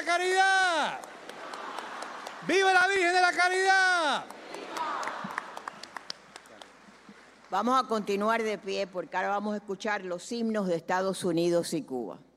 Caridad! ¡Viva la Virgen de la Caridad! Vamos a continuar de pie porque ahora vamos a escuchar los himnos de Estados Unidos y Cuba.